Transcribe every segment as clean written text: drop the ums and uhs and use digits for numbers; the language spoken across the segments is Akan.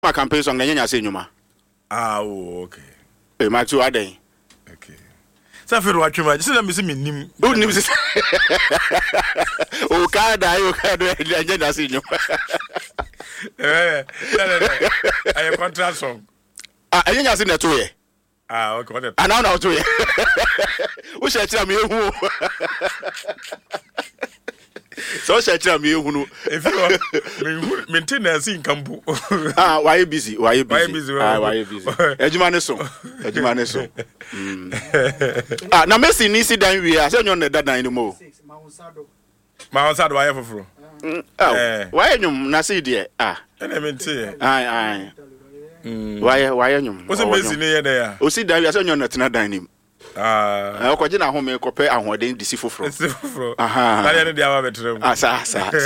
My campaign song na say nyuma. Okay. E ma tu adan. Okay. Sa fe ro atwema, se na me se nim. O nim se. O ka da nyanya say nyuma. I contract song. Nyanya say na to ye. Okay, what? Now to ye. O she tira me ehu. So she tira me ehu no. If you maintenance in Kambu. Why you busy? Why busy? Ejuma ne so. Na Messi ni si dan wi a se nyon na dadan ni mo. Mahonsado why foforo. Why nyum na se de Ena menti. Ai. Why nyum? O se Messi ni ye there. O si dan wi a se nyon na tena dan ni. Okoje na home kope ahoden disi foforo. Aha. Na ye dia wa betrem. Sa.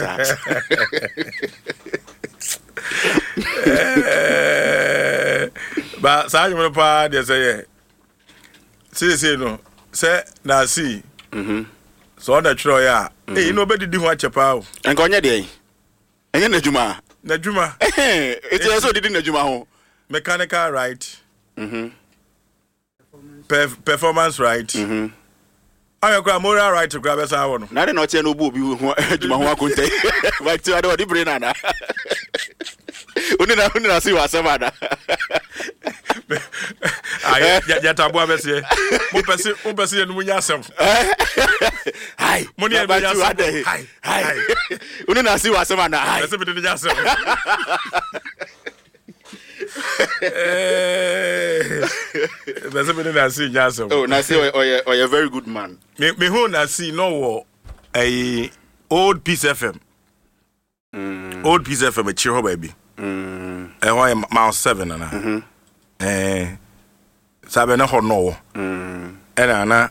Ba sa nyum pa de say say no. Say na see. So na tro ya. No be didi ho achepa o. Enka onye de. Enye na djuma. Na djuma. Eti so didi na djuma ho. Mechanical right. Performance right. I got moral right to grab us out. Na no tie no bu obi ho djuma ho akonte. Ba ti ade odi brain na. Uni na si wa semana. Ya tabu abesie. Mo pesi no nya asem. Hai. Mo ni ba nya asem. Hai. Uni na si wa semana. Hai. Pesi bi nya asem. Pesi bi na si nya asem. Oh, na si oye very good man. Me who na si no wo old Peace FM. Old Peace FM e chiro baby. Why Mount 7 na. Sabe na ho no. Na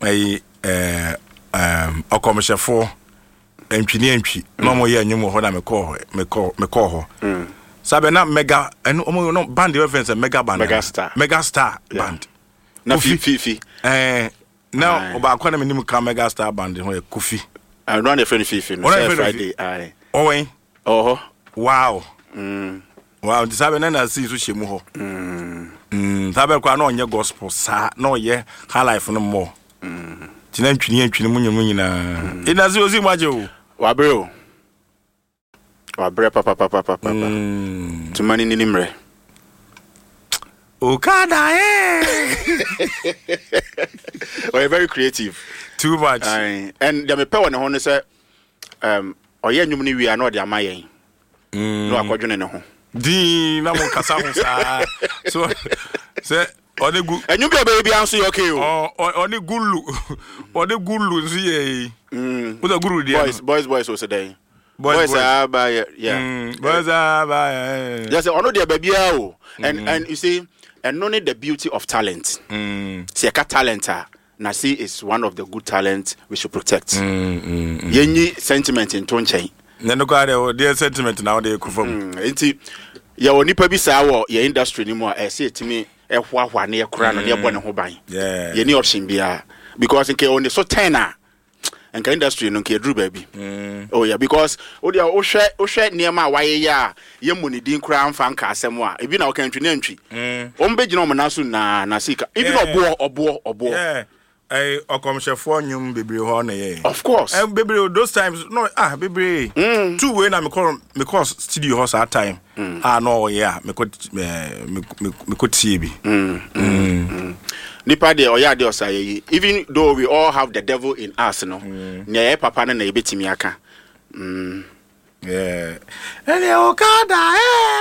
okomshefo entwi no mo ye anyum ho na me call ho. Sabe na mega omo no band reference mega band. Mega star band. Na Fifi. Now oba kwa na me nim ka mega star band ho e Kofi. I run a friend Fifi no Friday. Aye. Owen. Wow. Wow, sabe na see so shemu ho. Sabe kwa na onye gospel sa na oye high life no more. Tina ntwini mu nyina. Ina zi ozi maje o. Wabre papa. Tumani ni nimre. Okada We're very creative. Too much. And the me pe won ho no say oye nwum ni wi a na ode amayen. No akwadwene ne ho. Di na mo kasa ho sa. So say onegu enyu bi baby anso you okay o. Onegulu nso ye. What a guru dia. Boys o say dey. Boys are by Boys are by. Yes, ono dey baby o. And you see, and no need the beauty of talent. See ka talent na see is one of the good talents we should protect. Yenyi sentiment in tonchen. Neno kwa de sentiment na de kufam. Enti ya onipa bi sa wo ye industry ni mu a se etimi ehwahwa na ye kura no ne bo ne ho ban. Ye ni option bia because nke on so 10 a nka industry no nke dru baby. Oh yeah, because o dia o hwe niema waye ya ye munidi kura amfa nka asem a ebi na o kan ntwi na ntwi. O mbe gina o mnaso na sika. Even obo. Yeah. Okomshefo nyum bebre ho na ye. Of course. And bebre those times no bebre. Two way na me call studio house at time. No yeah, me could see bi. Nipa de oya de osaye. Even though we all have the devil in us no. Na papa na ebetimi aka. Yeah. And Okada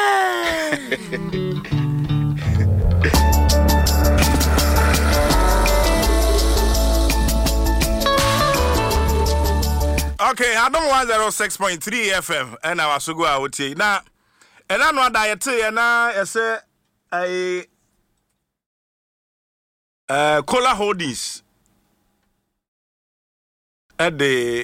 Okay, I don't want 106.3 FM and I was go out here. Now, and I know that I say Cola Holdings at the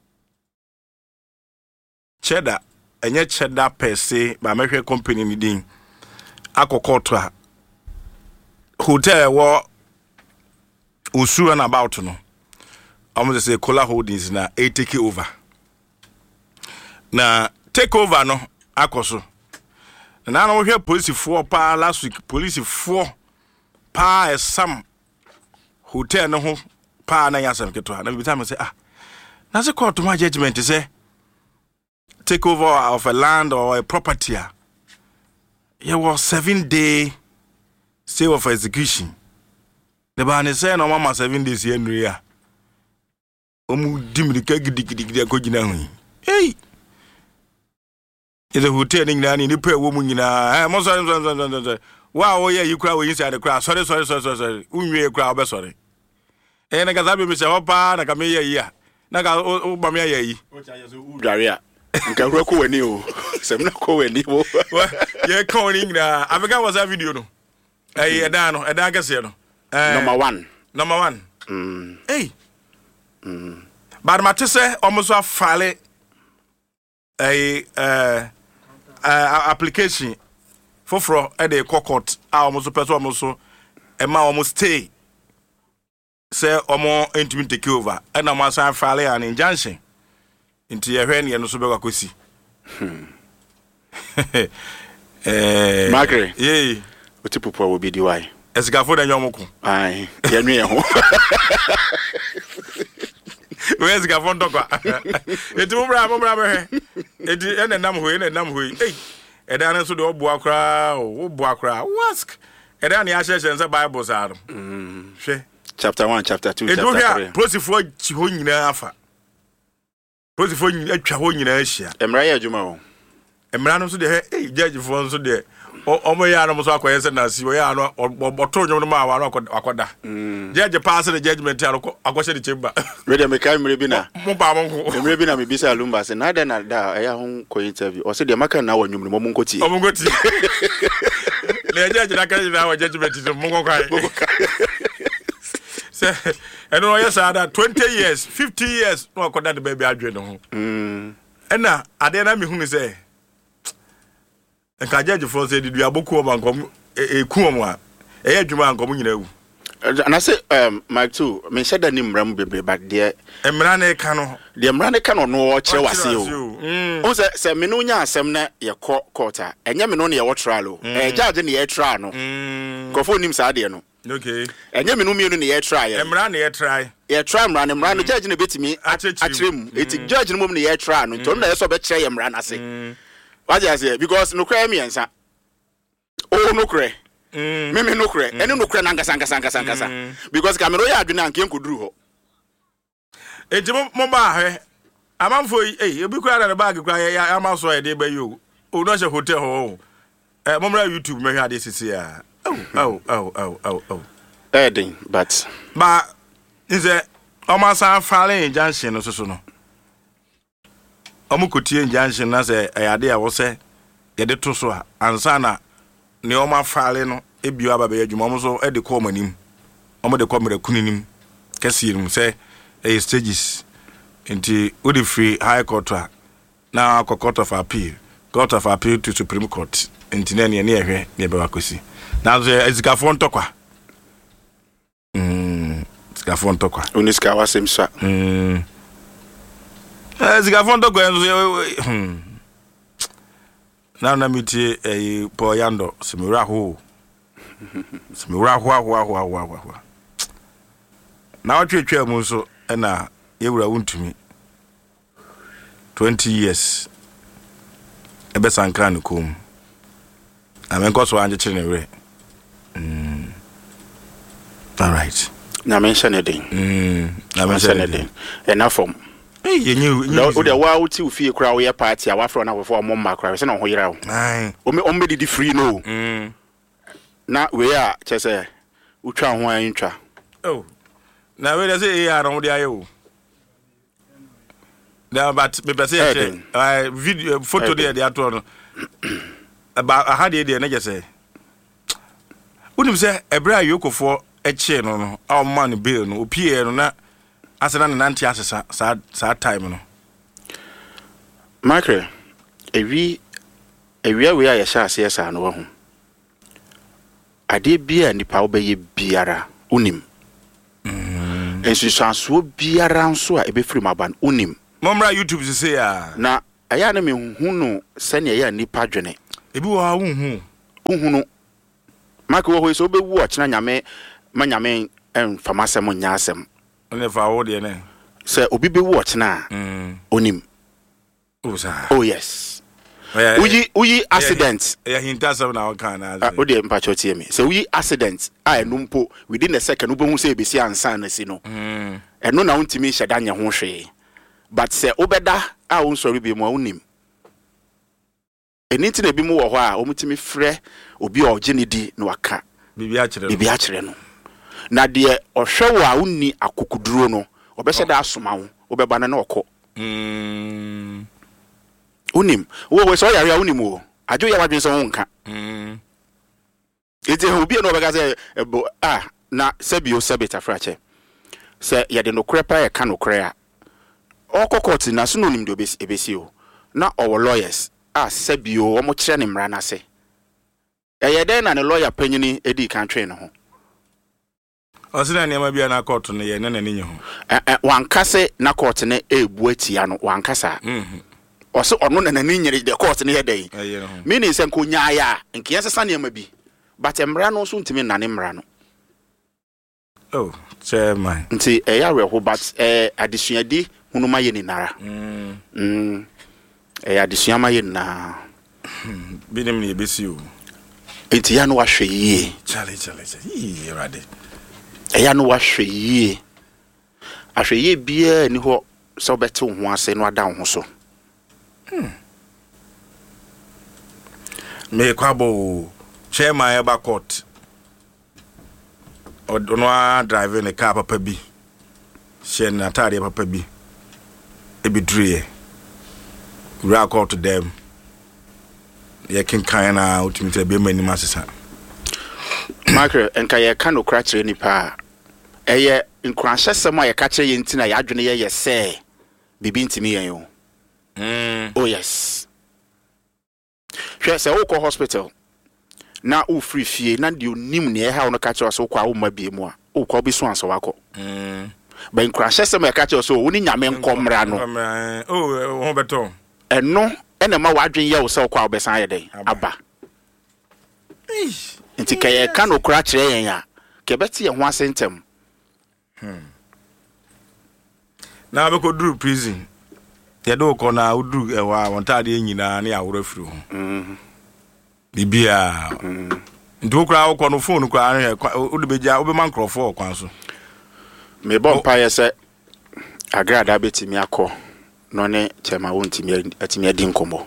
Cheddar, and yet Cheddar per se, by American company meeting Akokotra Hotel war Usu and about no. I'm going to say Cola Holdings na take over. Na take over no akoso. na we hear police for pa last week police for pa some hotel no ho pa na yasam keto na bi time say na se court my judgment say take over of a land or a property there was 7-day stay of execution the ban say no mama 7 days here nria omu dimirika gidigidi akogina hu hey the hotel ni nyina ni pe wo mu nyina mo so wow yeah you cry we inside the crowd sorry unwie crowd be sorry na ga zabe me se hopa na ka me ya na ga o ba me ya yi o cha yeso u dware a nka hura ko wani o sem na ko wani wo ye ko ni nyina Africa was a video no eda no eda ga se no number 1 hey but matese almost a file application for at the court almost person almost e ma almost stay say omo intimate take over and am san file an injunction into ye hwe ne no so be kwakosi Magre yeah otipopo wo bi di why esikafo da nyomuko ai ye nwe ho where's ga fon dokwa eti mo bra be eti enenam hoyi eh eda na so de obo akra ask eda na ya sheshe nse bible sa hwe chapter 1 chapter 2 chapter 3 prosifo chi ho nyina afa prosifo atwa ho nyina ahia emra ya adwuma ho emra no so de judge fo so de omo ya no so akoye se na si o ya no oboto nyom no ma wa no akoda judge pass the judgment ya akoshe the chamber ready me kai mre bi na mo ba mo ko mre bi na me bisa lumba se na da ya ho ko interview o se de maka na wa nyum no mo nkoti le judge na kai na wa judgment mo ko kai se eno yes ada 20 years 50 years no akoda the baby adwe no ho ena ade na me hunu se nka judge for say did aboku o mankom ekuom a adwuma ankom nyina wu and I say Mike too me said that nimram bebre but there emra na ka no the emra na ka no no kire wase o say me no nya asem na ye court a enye me no na ye wo trial o judge na ye trial no kofo nim sa de no okay enye me no mienu na ye trial emra na ye try emra no judge na betimi atrem eti judge no mom na ye trial no to na ye so be kire emra na say what I say because no cry me answer oh no cry me no cry ene no cry nanga because camera ya adwena anke nkuduru ho enti mo ba he amamfo ebi kura na bag kura ya amaso e de ba yo o no she hotel ho mo mra YouTube me hwa de sisi a oh edin but is a omasa fale junction no so no omukotie injunction na se ayade a wo se ye de to so a ansa na ne oma fale no ebio aba be adwuma mo so e de ko manim omo de ko mera kuninim kasirim se stages into udi free high court na court of appeal to Supreme Court into ne ehwe ne be wakosi na so ezikafo ntokwa ezikafo ntokwa uniska wasemsa ezikafo ntokwa na miti po yando simura ho na otwetwe mu so na yewura wuntumi 20 years ebe sankra ne kom amenko so anje chire ne we all right na mention it na mention it enough from you o de wa uti ufie kra wo ye party a wa fro na wo fo mo ma kra se na ho yira wo o me didi free no na we a chese utwa ho an twa na we dey say ya no dey ayo na but me be say video photo dey ato no about how dey na just say unim say ebra yokofo eche no a man bill no opie no na asena na nti asesa sa time no Michael ewi we a yesha asesa no ho ade bia nipa obeye biara unim ensu sanso biara nso a ebefiri maban unim momra YouTube say ya na aya na me hunu se ne ya nipa dwene ebi wa uhunu Mark wo so be wu ochina nyame manyame famasem nya asem ne fa wo de ne se obi be wu ochina onim oh yes uyi accident ya hinta some na kan na o de mpacho tie me se uyi accident a enumpo within a second ubehu se ebesi ansan na si no eno na untimi hyeda nya ho hwe but se obeda a unsori bi mu onim eni ntina bi mu wo ho a omutimi frɛ obi oginidi na waka bibi a kyerɛ no na de ohwɛ wo a unni akokuduro no obɛhyɛ da asoma wo obɛba na okɔ unim wo so yare a unim wo ajo ya wadwen so wonka ite obi no obɛga sɛ na sebio sebeta frache sɛ yɛde no kora pa yɛ ka no kora a okokoti na so no nim de ebesi o na owo lawyers sebio wo mo kyerɛ ne mmara na se ɛyɛ den na ne lawyer panyini edi kan twe no ho osina niam bia na court no ye na nani ho wankase na court ne ebu atia no wankasa ose ono na nani nyere de court ne yedai meaning se nko nyaaya nke yesesa niam bi but mmara no so ntimi na ne mmara no chairman nti eya reho but adesuadi hunuma ye ni nara adesuama ye na binim ne ebesi o enti ya no wahwe yie chale rade eya no wahwe yie ahwe yie bia ni ho so bete ho ase no ada ho so me kwabo chairman eba court ono a drive ne car papa bi she na tare papa bi ebidrie ra court them ye kin kan na ultimate be mani masesa Mark enka ye ka no kra kire nipa eye nkranhye sem a ye ka kire ye ntina ya adwene ye se bibi ntimi yen yo oh yes hwe se wo ko hospital na u free fie na de onim ne ha no ka kire so kwa wo ma bie mu a wo ko bi so anso wako ba nkranhye sem a ye ka kire so wo ni nyame nkomra no ho beto eno ene ma wadwen ye wo se kwa obesan ye den aba nti kaye ka no kra kire yen ya ke beti ye ho asentem na be ko duru prison ye do ko na uduru ewa wontade nyina na ya woro afiri ho bibia ndu kra ko no phone kra wo de beja wo be man crofo kwan so me bon pa ye se agrada betimi akọ no ne chema wontimi atimi adi nkombo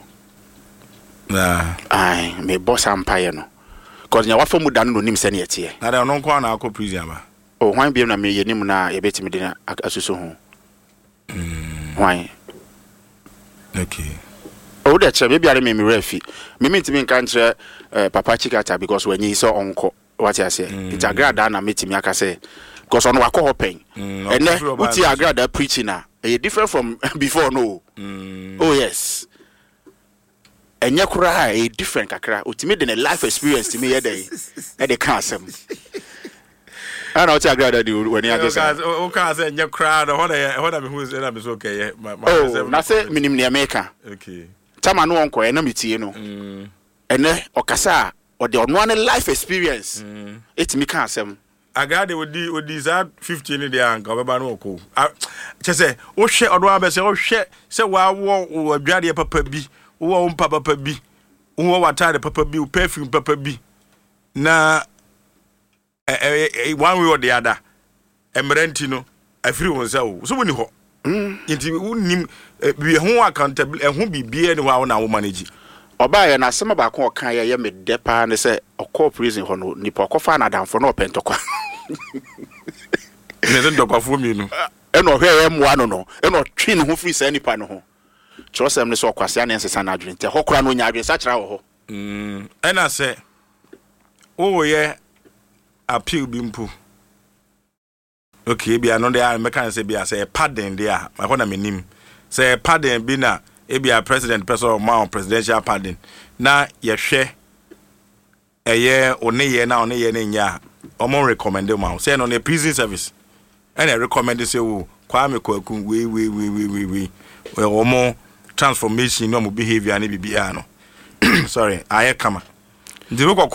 ai me boss ampaye no cause nya wafa mu dan no nim se ne yete na da no nko na akọ prison ba o hwan biem na me yenim na ye betimi de asusu ho hwan okay o de che bia re me refi me ntimi nka ntre papa chikata because when yi so onko what you say it agrada na metimi aka say because on wako hopen and uti agrada preaching na e different from before no oh yes enye kura e different kakra utimi de life experience to me here dey kan asem ana uti agrada di when you agesa o ka say enye kura no hoda me hu say na me so okay na say minim ne America okay tama no onko e na metie no ene okasa o de ono an life experience etimi kan asem agade odi za 15 ni de anka obeba no ko chese o hwe odo abese o hwe se wa wo adwade papa bi wo mpa papa bi wo watade papa bi perfume papa bi na one way or the other emerenti no afiri won sa wo so woni ho nti wonim bi ho accountable ho bibie ne wa na wo manage oba ye na sema ba ko kan ye me depa ne se okọ prison ho no nipa okofa na danfo no pentokwa ne den dokwa mi no eno hwe ye moa no eno twi ne ho free sa nipa no ho trosem ne so okwase na ensesa na adwene te hokora no nya adwene sa kira wo ho ena se o ye appeal bi mpu okay bia no dey am kan se bia se pardon dey a ma na menim se pardon bi na ebia president person ma presidential pardon na ye hwe eye oneye na oneye na nya omo recommend ma say no na prison service and I recommend say wo Kwame Kwaku we omo transformation no mo behavior na bibia no sorry ayɛ kama nti